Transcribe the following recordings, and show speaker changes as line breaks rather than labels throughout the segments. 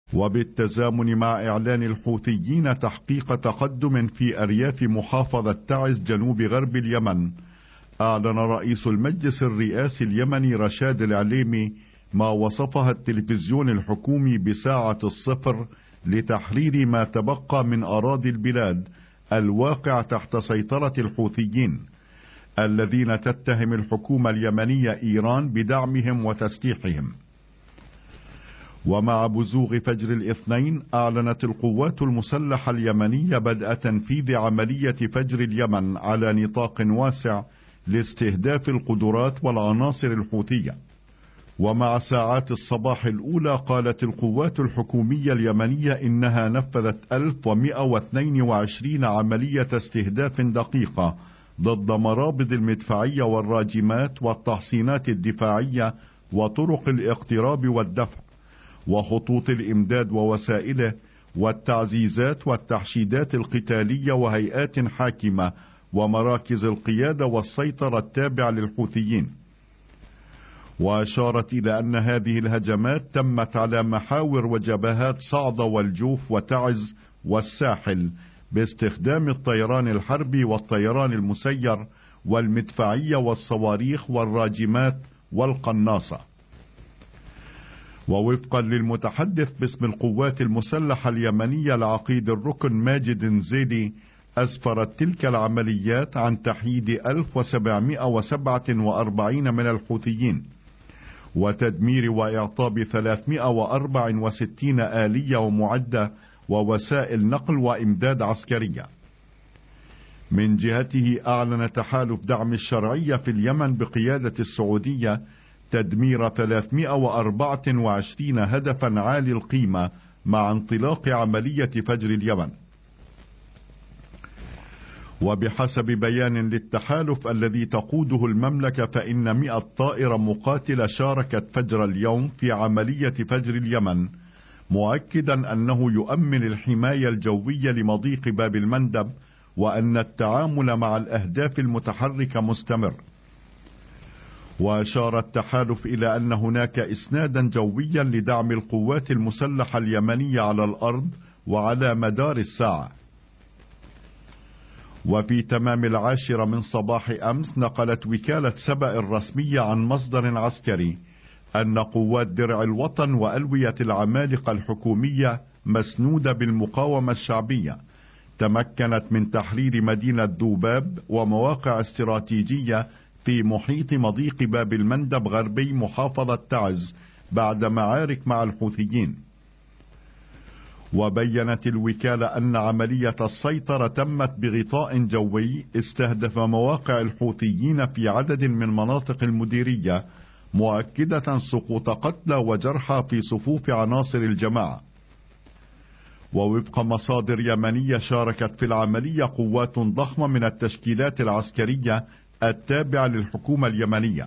وبالتزامن مع إعلان الحوثيين تحقيق تقدم في أرياف محافظة تعز جنوب غرب اليمن، أعلن رئيس المجلس الرئاسي اليمني رشاد العليمي ما وصفها التلفزيون الحكومي بساعة الصفر لتحرير ما تبقى من أراضي البلاد الواقع تحت سيطرة الحوثيين، الذين تتهم الحكومة اليمنية إيران بدعمهم وتسليحهم. ومع بزوغ فجر الاثنين، أعلنت القوات المسلحة اليمنية بدء تنفيذ عملية فجر اليمن على نطاق واسع لاستهداف القدرات والعناصر الحوثية. ومع ساعات الصباح الأولى، قالت القوات الحكومية اليمنية إنها نفذت 1122 عملية استهداف دقيقة ضد مرابض المدفعية والراجمات والتحصينات الدفاعية وطرق الاقتراب والدفع وخطوط الإمداد ووسائله والتعزيزات والتحشيدات القتالية وهيئات حاكمة ومراكز القيادة والسيطرة التابعة للحوثيين. وأشارت إلى أن هذه الهجمات تمت على محاور وجبهات صعدة والجوف وتعز والساحل باستخدام الطيران الحربي والطيران المسير والمدفعية والصواريخ والراجمات والقناصة. ووفقا للمتحدث باسم القوات المسلحة اليمنية العقيد الركن ماجد زيدي، أسفرت تلك العمليات عن تحييد 1747 من الحوثيين وتدمير وإعطاب 364 آلية ومعدة ووسائل نقل وإمداد عسكرية. من جهته، أعلن تحالف دعم الشرعية في اليمن بقيادة السعودية تدمير 324 هدفا عالي القيمة مع انطلاق عملية فجر اليمن. وبحسب بيان للتحالف الذي تقوده المملكة، فإن 100 طائرة مقاتلة شاركت فجر اليوم في عملية فجر اليمن، مؤكدا أنه يؤمن الحماية الجوية لمضيق باب المندب، وأن التعامل مع الأهداف المتحركة مستمر. وأشار التحالف إلى أن هناك إسنادا جويا لدعم القوات المسلحة اليمنية على الأرض وعلى مدار الساعة. وفي تمام 10 من صباح أمس، نقلت وكالة سبأ الرسمية عن مصدر عسكري أن قوات درع الوطن وألوية العمالقة الحكومية مسنودة بالمقاومة الشعبية تمكنت من تحرير مدينة ذوباب ومواقع استراتيجية في محيط مضيق باب المندب غربي محافظة تعز بعد معارك مع الحوثيين. وبينت الوكالة أن عملية السيطرة تمت بغطاء جوي استهدف مواقع الحوثيين في عدد من مناطق المديرية، مؤكدة سقوط قتلى وجرحى في صفوف عناصر الجماعة. ووفق مصادر يمنية، شاركت في العملية قوات ضخمة من التشكيلات العسكرية التابعة للحكومة اليمنية.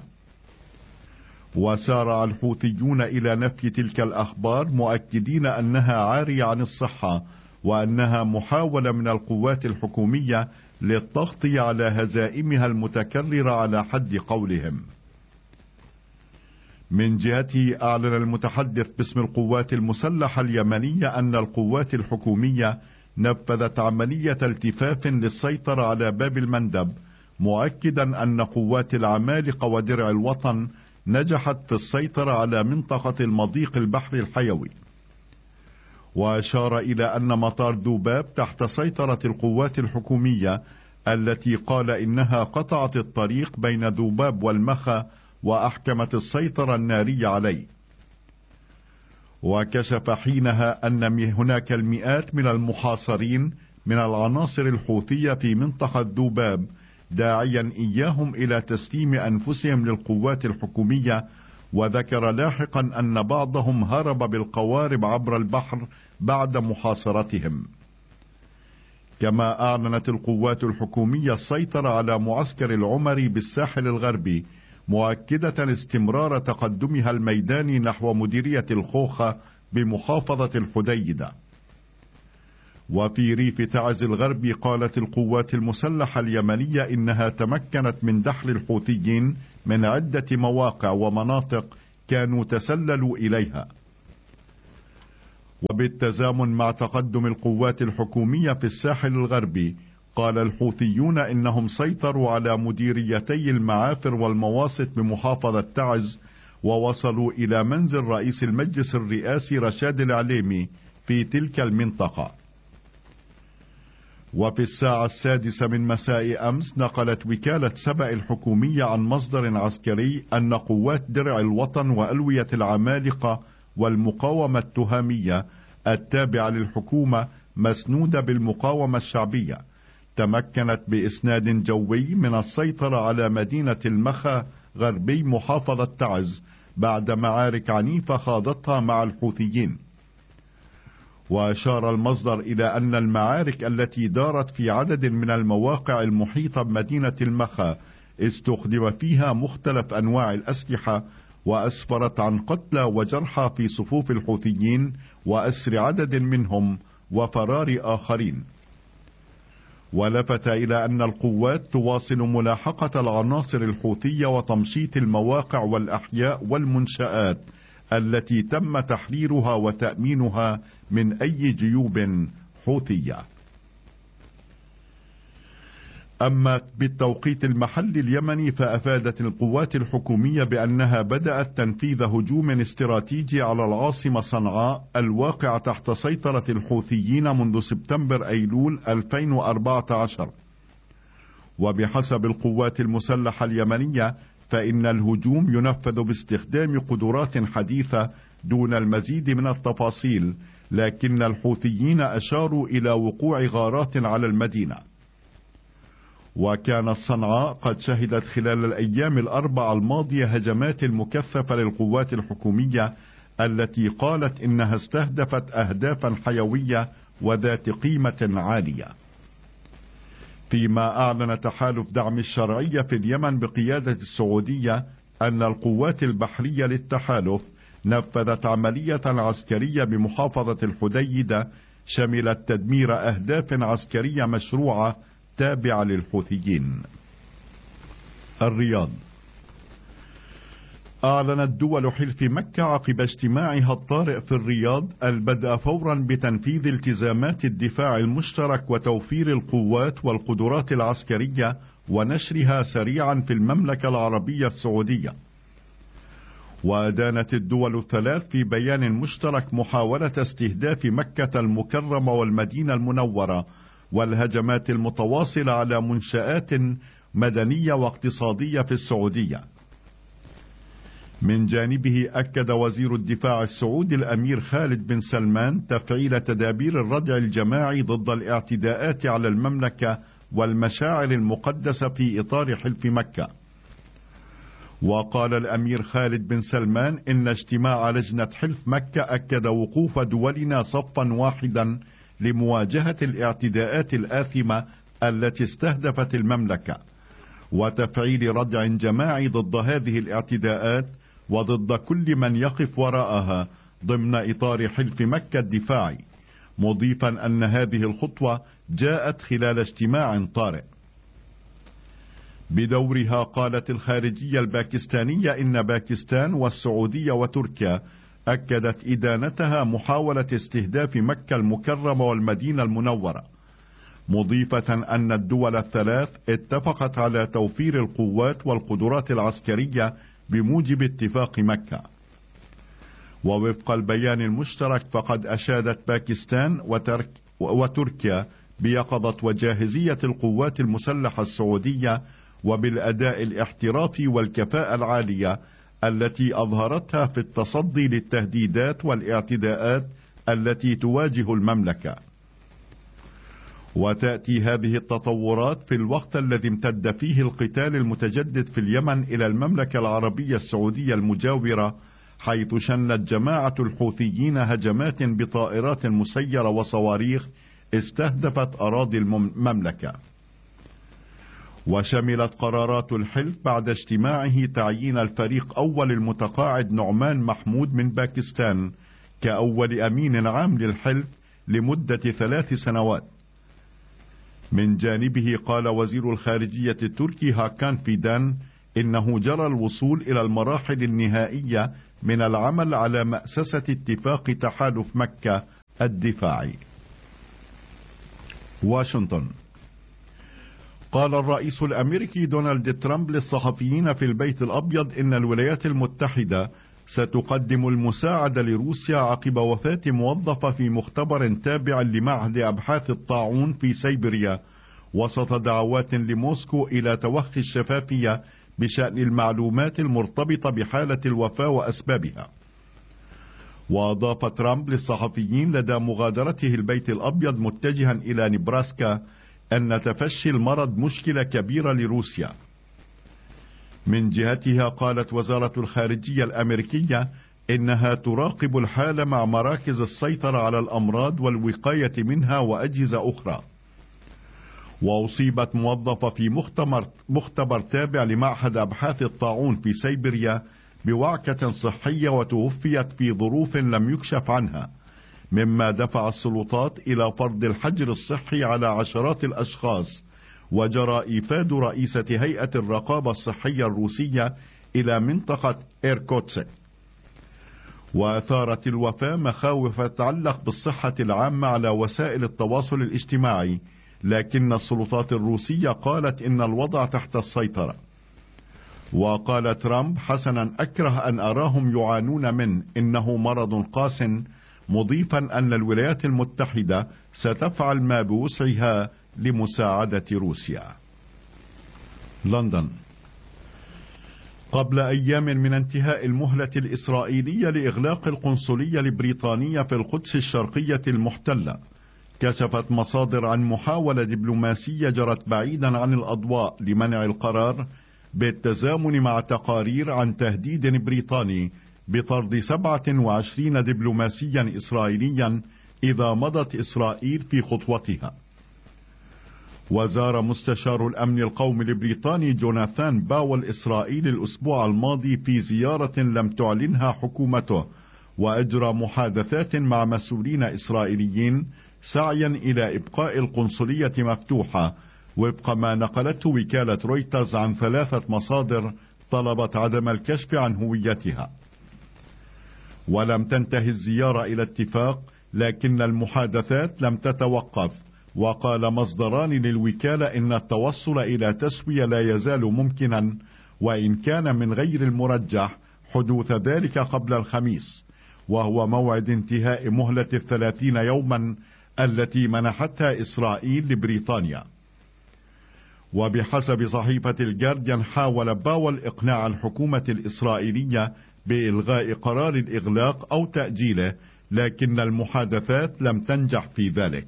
وسارع الحوثيون إلى نفي تلك الأخبار، مؤكدين أنها عارية عن الصحة، وأنها محاولة من القوات الحكومية للتغطية على هزائمها المتكررة على حد قولهم. من جهته، أعلن المتحدث باسم القوات المسلحة اليمنية أن القوات الحكومية نفذت عملية التفاف للسيطرة على باب المندب، مؤكدا أن قوات العمالقة ودرع الوطن نجحت في السيطرة على منطقة المضيق البحر الحيوي. وأشار إلى أن مطار ذوباب تحت سيطرة القوات الحكومية، التي قال إنها قطعت الطريق بين ذوباب والمخا وأحكمت السيطرة النارية عليه. وكشف حينها أن هناك المئات من المحاصرين من العناصر الحوثية في منطقة ذوباب، داعيا إياهم إلى تسليم أنفسهم للقوات الحكومية. وذكر لاحقا أن بعضهم هرب بالقوارب عبر البحر بعد محاصرتهم. كما أعلنت القوات الحكومية السيطرة على معسكر العمري بالساحل الغربي، مؤكدة استمرار تقدمها الميداني نحو مديرية الخوخة بمحافظة الحديدة. وفي ريف تعز الغربي، قالت القوات المسلحة اليمنية إنها تمكنت من دحر الحوثيين من عدة مواقع ومناطق كانوا تسللوا إليها. وبالتزامن مع تقدم القوات الحكومية في الساحل الغربي، قال الحوثيون إنهم سيطروا على مديريتي المعافر والمواسط بمحافظة تعز، ووصلوا إلى منزل رئيس المجلس الرئاسي رشاد العليمي في تلك المنطقة. وفي الساعة 6 من مساء أمس نقلت وكالة سبأ الحكومية عن مصدر عسكري أن قوات درع الوطن وألوية العمالقة والمقاومة التهامية التابعة للحكومة مسنودة بالمقاومة الشعبية تمكنت بإسناد جوي من السيطرة على مدينة المخا غربي محافظة تعز بعد معارك عنيفة خاضتها مع الحوثيين. وأشار المصدر إلى أن المعارك التي دارت في عدد من المواقع المحيطة بمدينة المخا استخدم فيها مختلف أنواع الأسلحة، وأسفرت عن قتلى وجرحى في صفوف الحوثيين وأسر عدد منهم وفرار آخرين. ولفت إلى أن القوات تواصل ملاحقة العناصر الحوثية وتمشيط المواقع والأحياء والمنشآت التي تم تحريرها وتأمينها من أي جيوب حوثية. أما بالتوقيت المحلي اليمني، فأفادت القوات الحكومية بأنها بدأت تنفيذ هجوم استراتيجي على العاصمة صنعاء الواقع تحت سيطرة الحوثيين منذ سبتمبر أيلول 2014. وبحسب القوات المسلحة اليمنية فإن الهجوم ينفذ باستخدام قدرات حديثة دون المزيد من التفاصيل، لكن الحوثيين أشاروا إلى وقوع غارات على المدينة. وكانت صنعاء قد شهدت خلال الأيام الأربع الماضية هجمات مكثفة للقوات الحكومية التي قالت إنها استهدفت أهدافا حيوية وذات قيمة عالية. فيما أعلن تحالف دعم الشرعية في اليمن بقيادة السعودية أن القوات البحرية للتحالف نفذت عملية عسكرية بمحافظة الحديدة شملت تدمير أهداف عسكرية مشروعة تابعة للحوثيين. الرياض. أعلنت دول حلف مكة عقب اجتماعها الطارئ في الرياض البدء فورا بتنفيذ التزامات الدفاع المشترك وتوفير القوات والقدرات العسكرية ونشرها سريعا في المملكة العربية السعودية. وأدانت الدول الثلاث في بيان مشترك محاولة استهداف مكة المكرمة والمدينة المنورة والهجمات المتواصلة على منشآت مدنية واقتصادية في السعودية. من جانبه أكد وزير الدفاع السعودي الأمير خالد بن سلمان تفعيل تدابير الردع الجماعي ضد الاعتداءات على المملكة والمشاعر المقدسة في إطار حلف مكة. وقال الأمير خالد بن سلمان إن اجتماع لجنة حلف مكة أكد وقوف دولنا صفا واحدا لمواجهة الاعتداءات الآثمة التي استهدفت المملكة وتفعيل ردع جماعي ضد هذه الاعتداءات وضد كل من يقف وراءها ضمن إطار حلف مكة الدفاعي، مضيفا أن هذه الخطوة جاءت خلال اجتماع طارئ. بدورها قالت الخارجية الباكستانية إن باكستان والسعودية وتركيا أكدت إدانتها محاولة استهداف مكة المكرمة والمدينة المنورة، مضيفة أن الدول الثلاث اتفقت على توفير القوات والقدرات العسكرية بموجب اتفاق مكة. ووفق البيان المشترك فقد أشادت باكستان وتركيا بيقظة وجاهزية القوات المسلحة السعودية وبالأداء الاحترافي والكفاءة العالية التي أظهرتها في التصدي للتهديدات والاعتداءات التي تواجه المملكة. وتأتي هذه التطورات في الوقت الذي امتد فيه القتال المتجدد في اليمن إلى المملكة العربية السعودية المجاورة، حيث شنت جماعة الحوثيين هجمات بطائرات مسيرة وصواريخ استهدفت أراضي المملكة. وشملت قرارات الحلف بعد اجتماعه تعيين الفريق أول المتقاعد نعمان محمود من باكستان كأول أمين عام للحلف لمدة 3 سنوات. من جانبه قال وزير الخارجية التركي هاكان فيدان إنه جرى الوصول إلى المراحل النهائية من العمل على مأسسة اتفاق تحالف مكة الدفاعي. واشنطن. قال الرئيس الأمريكي دونالد ترامب للصحفيين في البيت الأبيض إن الولايات المتحدة ستقدم المساعدة لروسيا عقب وفاة موظفة في مختبر تابع لمعهد أبحاث الطاعون في سيبيريا، وسط دعوات لموسكو إلى توخي الشفافية بشأن المعلومات المرتبطة بحالة الوفاة وأسبابها. وأضاف ترامب للصحفيين لدى مغادرته البيت الأبيض متجها إلى نبراسكا أن تفشي المرض مشكلة كبيرة لروسيا. من جهتها قالت وزارة الخارجية الأمريكية إنها تراقب الحالة مع مراكز السيطرة على الأمراض والوقاية منها وأجهزة أخرى. وأصيبت موظفة في مختبر تابع لمعهد أبحاث الطاعون في سيبيريا بوعكة صحية وتوفيت في ظروف لم يكشف عنها، مما دفع السلطات إلى فرض الحجر الصحي على عشرات الأشخاص، وجرى إيفاد رئيسة هيئة الرقابة الصحية الروسية إلى منطقة إيركوتسك. وأثارت الوفاة مخاوف تتعلق بالصحة العامة على وسائل التواصل الاجتماعي، لكن السلطات الروسية قالت إن الوضع تحت السيطرة. وقال ترامب: حسنا، أكره أن أراهم يعانون منه، إنه مرض قاس، مضيفا أن الولايات المتحدة ستفعل ما بوسعها لمساعدة روسيا. لندن. قبل أيام من انتهاء المهلة الإسرائيلية لإغلاق القنصلية البريطانية في القدس الشرقية المحتلة، كشفت مصادر عن محاولة دبلوماسية جرت بعيدا عن الأضواء لمنع القرار، بالتزامن مع تقارير عن تهديد بريطاني بطرد 27 دبلوماسيا إسرائيليا إذا مضت إسرائيل في خطوتها. وزار مستشار الأمن القومي البريطاني جوناثان باول إسرائيل الأسبوع الماضي في زيارة لم تعلنها حكومته، وأجرى محادثات مع مسؤولين إسرائيليين سعيا إلى إبقاء القنصلية مفتوحة، وفق ما نقلته وكالة رويترز عن 3 مصادر طلبت عدم الكشف عن هويتها. ولم تنتهي الزيارة إلى اتفاق، لكن المحادثات لم تتوقف. وقال مصدران للوكالة إن التوصل إلى تسوية لا يزال ممكنا، وإن كان من غير المرجح حدوث ذلك قبل الخميس، وهو موعد انتهاء مهلة 30 يوما التي منحتها إسرائيل لبريطانيا. وبحسب صحيفة الجارديان، حاول باول إقناع الحكومة الإسرائيلية بإلغاء قرار الإغلاق أو تأجيله، لكن المحادثات لم تنجح في ذلك.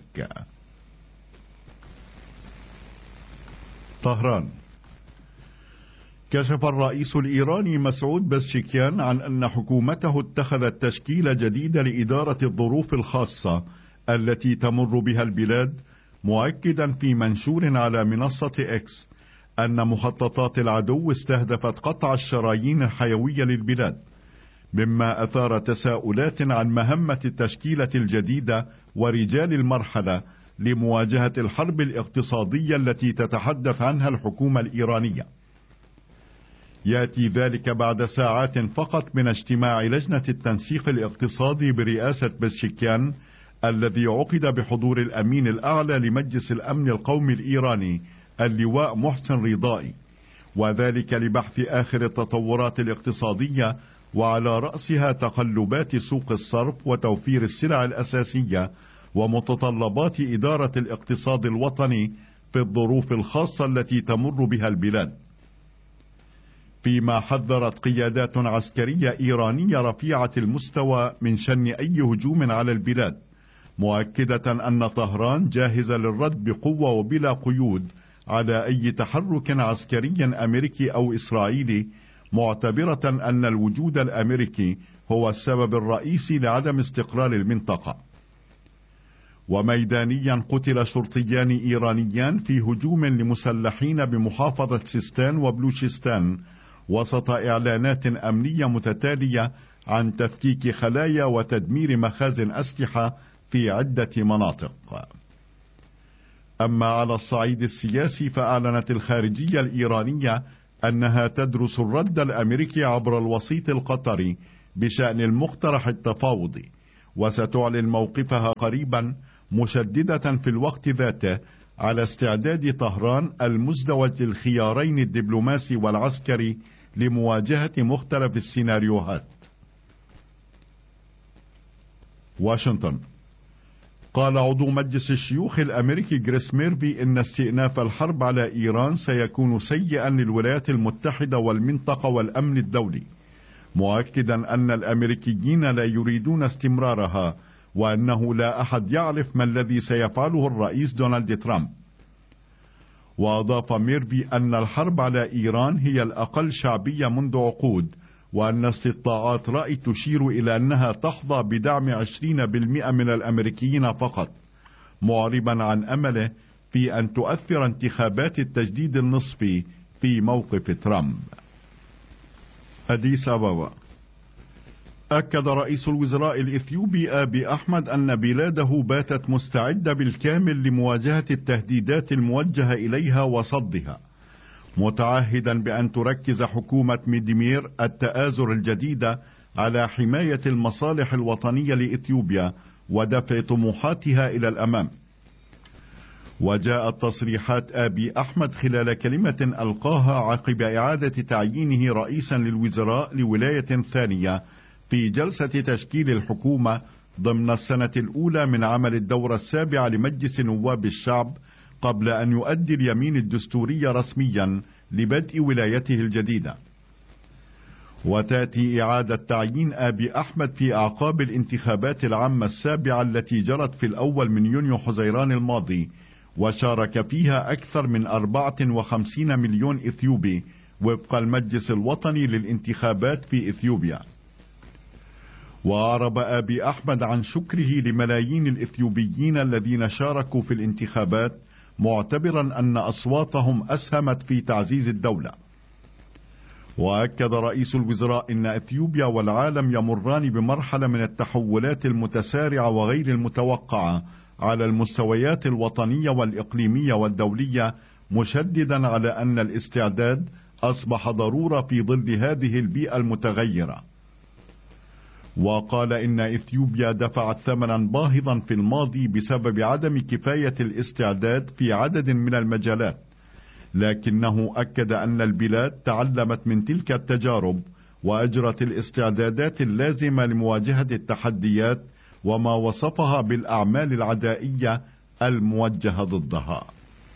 طهران. كشف الرئيس الإيراني مسعود بزشكيان عن أن حكومته اتخذت تشكيلة جديدة لإدارة الظروف الخاصة التي تمر بها البلاد، مؤكدا في منشور على منصة إكس أن مخططات العدو استهدفت قطع الشرايين الحيوية للبلاد، مما أثار تساؤلات عن مهمة التشكيلة الجديدة ورجال المرحلة لمواجهة الحرب الاقتصادية التي تتحدث عنها الحكومة الإيرانية. يأتي ذلك بعد ساعات فقط من اجتماع لجنة التنسيق الاقتصادي برئاسة بزشكيان، الذي عقد بحضور الأمين الأعلى لمجلس الأمن القومي الإيراني اللواء محسن رضائي، وذلك لبحث آخر التطورات الاقتصادية، وعلى رأسها تقلبات سوق الصرف وتوفير السلع الأساسية ومتطلبات إدارة الاقتصاد الوطني في الظروف الخاصة التي تمر بها البلاد. فيما حذرت قيادات عسكرية إيرانية رفيعة المستوى من شن أي هجوم على البلاد، مؤكدة أن طهران جاهزة للرد بقوة وبلا قيود على أي تحرك عسكري أمريكي أو إسرائيلي، معتبرة أن الوجود الأمريكي هو السبب الرئيسي لعدم استقرار المنطقة. وميدانيا، قتل شرطيان إيرانيان في هجوم لمسلحين بمحافظة سيستان وبلوشستان، وسط إعلانات أمنية متتالية عن تفكيك خلايا وتدمير مخازن أسلحة في عدة مناطق. أما على الصعيد السياسي، فأعلنت الخارجية الإيرانية أنها تدرس الرد الأمريكي عبر الوسيط القطري بشأن المقترح التفاوضي، وستعلن موقفها قريبا، مشددة في الوقت ذاته على استعداد طهران المزدوج الخيارين الدبلوماسي والعسكري لمواجهة مختلف السيناريوهات. واشنطن. قال عضو مجلس الشيوخ الأمريكي جريس ميرفي إن استئناف الحرب على إيران سيكون سيئا للولايات المتحدة والمنطقة والأمن الدولي، مؤكدا أن الأمريكيين لا يريدون استمرارها، وأنه لا أحد يعرف ما الذي سيفعله الرئيس دونالد ترامب. وأضاف ميرفي أن الحرب على إيران هي الأقل شعبية منذ عقود، وأن استطلاعات رأي تشير إلى أنها تحظى بدعم 20% من الأمريكيين فقط، معربا عن أمله في أن تؤثر انتخابات التجديد النصفي في موقف ترامب. أديس أبابا. أكد رئيس الوزراء الإثيوبي آبي أحمد أن بلاده باتت مستعدة بالكامل لمواجهة التهديدات الموجهة إليها وصدها، متعهدا بأن تركز حكومة ميديمير التآزر الجديدة على حماية المصالح الوطنية لإثيوبيا ودفع طموحاتها إلى الأمام. وجاءت تصريحات آبي أحمد خلال كلمة ألقاها عقب إعادة تعيينه رئيسا للوزراء لولاية ثانية في جلسة تشكيل الحكومة ضمن السنة الأولى من عمل الدورة السابعة لمجلس نواب الشعب، قبل أن يؤدي اليمين الدستوري رسميا لبدء ولايته الجديدة. وتأتي إعادة تعيين آبي أحمد في أعقاب الانتخابات العامة السابعة التي جرت في الأول من يونيو حزيران الماضي، وشارك فيها أكثر من 54 مليون إثيوبي وفق المجلس الوطني للانتخابات في إثيوبيا. وأعرب آبي أحمد عن شكره لملايين الإثيوبيين الذين شاركوا في الانتخابات، معتبرا أن أصواتهم أسهمت في تعزيز الدولة. وأكد رئيس الوزراء أن إثيوبيا والعالم يمران بمرحلة من التحولات المتسارعة وغير المتوقعة على المستويات الوطنية والإقليمية والدولية، مشددا على أن الاستعداد أصبح ضرورة في ظل هذه البيئة المتغيرة. وقال إن إثيوبيا دفعت ثمنا باهظا في الماضي بسبب عدم كفاية الاستعداد في عدد من المجالات، لكنه أكد أن البلاد تعلمت من تلك التجارب وأجرت الاستعدادات اللازمة لمواجهة التحديات وما وصفها بالأعمال العدائية الموجهة ضدها.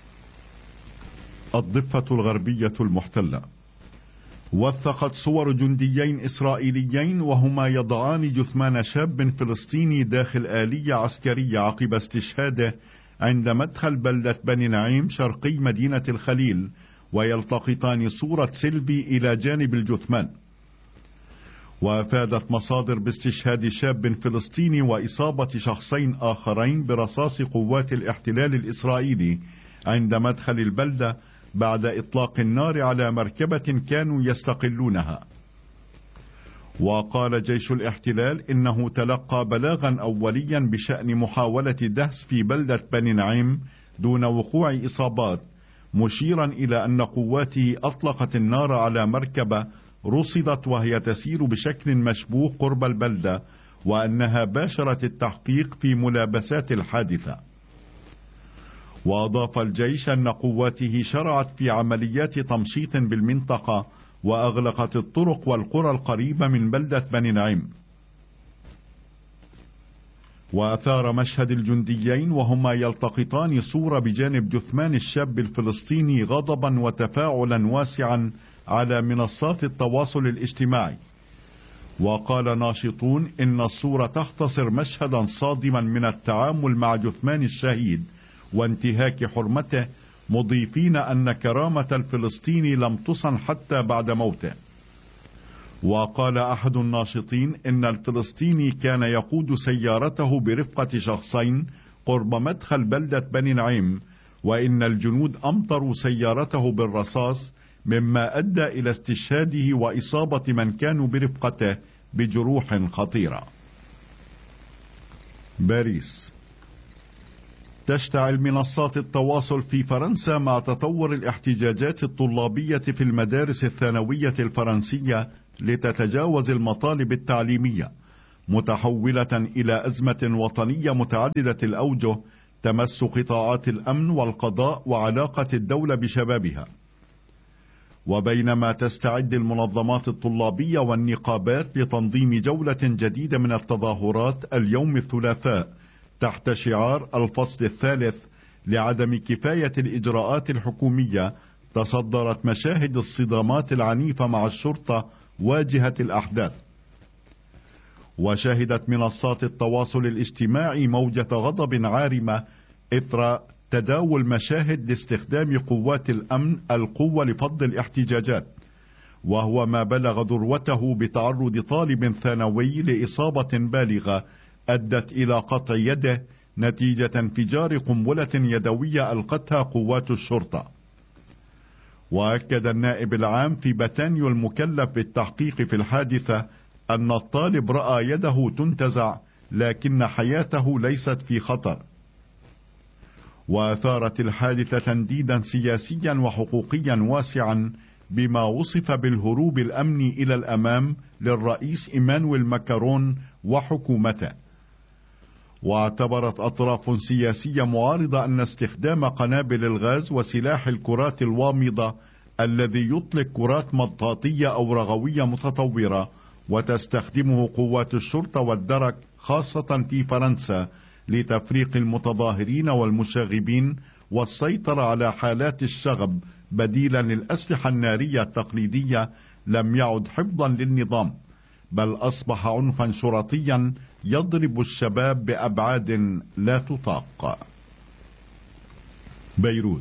الضفة الغربية المحتلة. وثقت صور جنديين إسرائيليين وهما يضعان جثمان شاب فلسطيني داخل آلية عسكرية عقب استشهاده عند مدخل بلدة بني نعيم شرقي مدينة الخليل، ويلتقطان صورة سيلفي إلى جانب الجثمان. وأفادت مصادر باستشهاد شاب فلسطيني وإصابة شخصين آخرين برصاص قوات الاحتلال الإسرائيلي عند مدخل البلدة بعد إطلاق النار على مركبة كانوا يستقلونها. وقال جيش الاحتلال إنه تلقى بلاغا أوليا بشأن محاولة دهس في بلدة بني نعيم دون وقوع إصابات، مشيرا إلى أن قواته أطلقت النار على مركبة رصدت وهي تسير بشكل مشبوه قرب البلدة، وأنها باشرت التحقيق في ملابسات الحادثة. وأضاف الجيش أن قواته شرعت في عمليات تمشيط بالمنطقة وأغلقت الطرق والقرى القريبة من بلدة بني نعيم. وأثار مشهد الجنديين وهما يلتقطان صورة بجانب جثمان الشاب الفلسطيني غضبا وتفاعلا واسعا على منصات التواصل الاجتماعي. وقال ناشطون إن الصورة تختصر مشهدا صادما من التعامل مع جثمان الشهيد وانتهاك حرمته، مضيفين أن كرامة الفلسطيني لم تصن حتى بعد موته. وقال أحد الناشطين إن الفلسطيني كان يقود سيارته برفقة شخصين قرب مدخل بلدة بني نعيم، وإن الجنود أمطروا سيارته بالرصاص، مما أدى إلى استشهاده وإصابة من كانوا برفقته بجروح خطيرة. باريس. تشتعل منصات التواصل في فرنسا مع تطور الاحتجاجات الطلابية في المدارس الثانوية الفرنسية لتتجاوز المطالب التعليمية، متحولة إلى أزمة وطنية متعددة الأوجه تمس قطاعات الأمن والقضاء وعلاقة الدولة بشبابها. وبينما تستعد المنظمات الطلابية والنقابات لتنظيم جولة جديدة من التظاهرات اليوم الثلاثاء تحت شعار الفصل الثالث لعدم كفاية الإجراءات الحكومية، تصدرت مشاهد الصدامات العنيفة مع الشرطة واجهة الأحداث. وشهدت منصات التواصل الاجتماعي موجة غضب عارمة إثر تداول مشاهد لاستخدام قوات الأمن القوة لفض الاحتجاجات، وهو ما بلغ ذروته بتعرض طالب ثانوي لإصابة بالغة أدت إلى قطع يده نتيجة انفجار قنبلة يدوية ألقتها قوات الشرطة. وأكد النائب العام في باتانيو المكلف بالتحقيق في الحادثة أن الطالب رأى يده تنتزع لكن حياته ليست في خطر. وأثارت الحادثة تنديدا سياسيا وحقوقيا واسعا بما وصف بالهروب الأمني إلى الأمام للرئيس إيمانويل ماكرون وحكومته. واعتبرت أطراف سياسية معارضة أن استخدام قنابل الغاز وسلاح الكرات الوامضة الذي يطلق كرات مطاطية أو رغوية متطورة وتستخدمه قوات الشرطة والدرك خاصة في فرنسا لتفريق المتظاهرين والمشاغبين والسيطرة على حالات الشغب بديلا للأسلحة النارية التقليدية لم يعد حفظا للنظام، بل أصبح عنفا شرطيا يضرب الشباب بأبعاد لا تطاق. بيروت.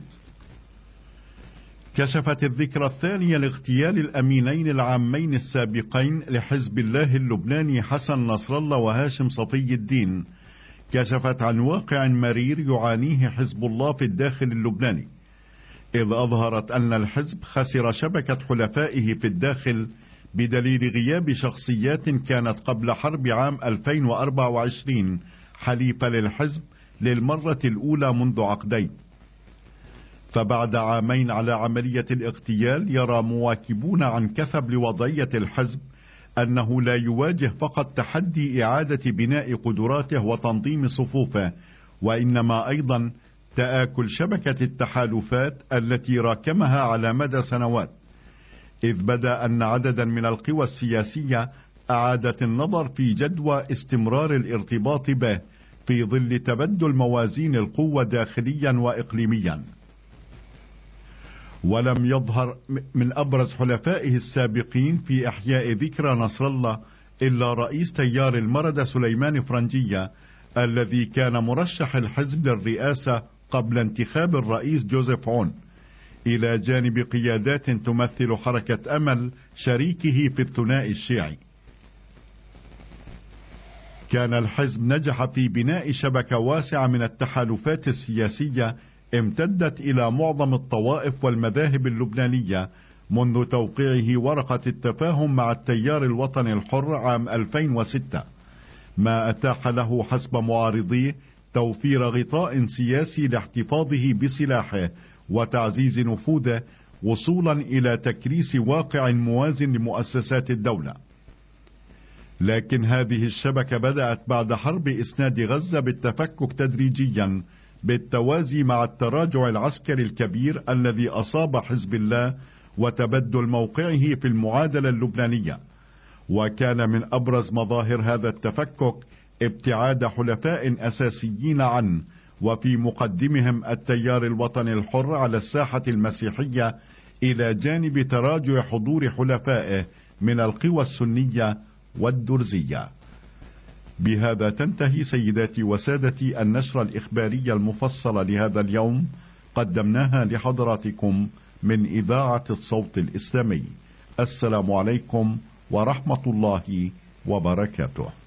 كشفت الذكرى الثانية لاغتيال الأمينين العامين السابقين لحزب الله اللبناني حسن نصر الله وهاشم صفي الدين، كشفت عن واقع مرير يعانيه حزب الله في الداخل اللبناني، إذ أظهرت أن الحزب خسر شبكة حلفائه في الداخل بدليل غياب شخصيات كانت قبل حرب عام 2024 حليفة للحزب للمرة الأولى منذ عقدين. فبعد عامين على عملية الاغتيال يرى مواكبون عن كثب لوضعية الحزب أنه لا يواجه فقط تحدي إعادة بناء قدراته وتنظيم صفوفه، وإنما أيضا تآكل شبكة التحالفات التي راكمها على مدى سنوات، إذ بدا أن عددا من القوى السياسية أعادت النظر في جدوى استمرار الارتباط به في ظل تبدل موازين القوة داخليا وإقليميا. ولم يظهر من أبرز حلفائه السابقين في إحياء ذكرى نصر الله إلا رئيس تيار المردة سليمان فرنجية الذي كان مرشح الحزب للرئاسة قبل انتخاب الرئيس جوزيف عون، إلى جانب قيادات تمثل حركة أمل شريكه في الثنائي الشيعي. كان الحزب نجح في بناء شبكة واسعة من التحالفات السياسية امتدت إلى معظم الطوائف والمذاهب اللبنانية منذ توقيعه ورقة التفاهم مع التيار الوطني الحر عام 2006، ما أتاح له حسب معارضيه توفير غطاء سياسي لاحتفاظه بسلاحه وتعزيز نفوذه وصولا إلى تكريس واقع موازن لمؤسسات الدولة. لكن هذه الشبكة بدأت بعد حرب إسناد غزة بالتفكك تدريجيا بالتوازي مع التراجع العسكري الكبير الذي أصاب حزب الله وتبدل موقعه في المعادلة اللبنانية. وكان من أبرز مظاهر هذا التفكك ابتعاد حلفاء أساسيين عنه، وفي مقدمهم التيار الوطني الحر على الساحة المسيحية، إلى جانب تراجع حضور حلفائه من القوى السنية والدرزية. بهذا تنتهي سيداتي وسادتي النشرة الإخبارية المفصلة لهذا اليوم، قدمناها لحضراتكم من إذاعة الصوت الإسلامي. السلام عليكم ورحمة الله وبركاته.